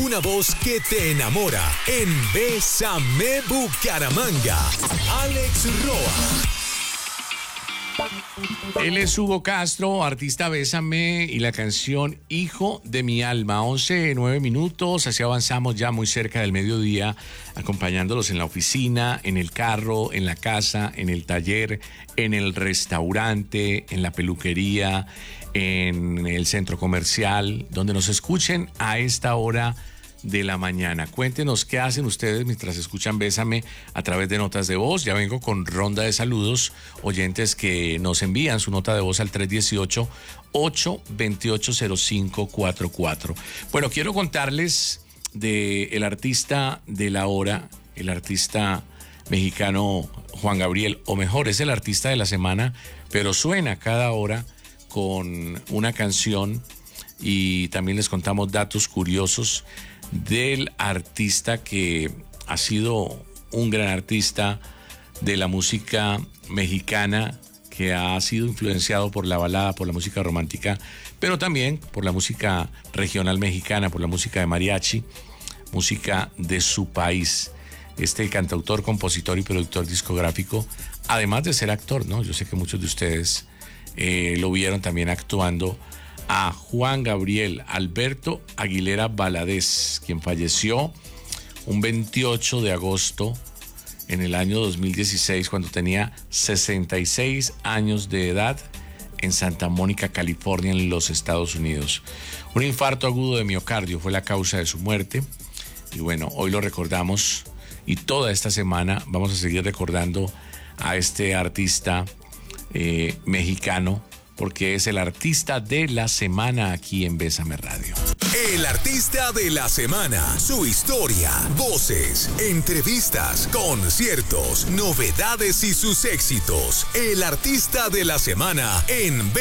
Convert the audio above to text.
una voz que te enamora en Bésame Bucaramanga. Alex Roa. Él es Hugo Castro, artista Bésame y la canción Hijo de mi alma. 11:09, así avanzamos ya muy cerca del mediodía, acompañándolos en la oficina, en el carro, en la casa, en el taller, en el restaurante, en la peluquería, en el centro comercial, donde nos escuchen a esta hora de la mañana. Cuéntenos qué hacen ustedes mientras escuchan Bésame a través de notas de voz. Ya vengo con ronda de saludos, oyentes que nos envían su nota de voz al 318-828-0544. Bueno, quiero contarles del artista de la hora, el artista mexicano Juan Gabriel, o mejor, es el artista de la semana, pero suena cada hora con una canción, y también les contamos datos curiosos del artista que ha sido un gran artista de la música mexicana, que ha sido influenciado por la balada, por la música romántica, pero también por la música regional mexicana, por la música de mariachi, música de su país. Este cantautor, compositor y productor discográfico, además de ser actor, ¿no? Yo sé que muchos de ustedes lo vieron también actuando, a Juan Gabriel Alberto Aguilera Valadez, quien falleció un 28 de agosto en el año 2016, cuando tenía 66 años de edad, en Santa Mónica, California, en los Estados Unidos. Un infarto agudo de miocardio fue la causa de su muerte, y bueno, hoy lo recordamos, y toda esta semana vamos a seguir recordando a este artista mexicano, porque es el artista de la semana aquí en Bésame Radio. El artista de la semana, su historia, voces, entrevistas, conciertos, novedades y sus éxitos. El artista de la semana en